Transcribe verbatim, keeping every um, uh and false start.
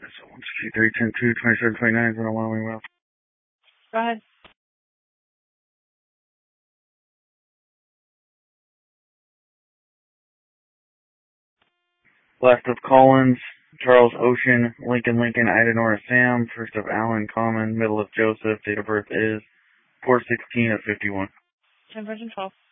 So one sixty-three, ten two, twenty-seven, twenty-nine, zero one, we will. Go ahead. Last of Collins, Charles Ocean, Lincoln Lincoln, Ida Nora Sam, first of Allen Common, middle of Joseph, date of birth is four sixteen of fifty-one. ten version twelve.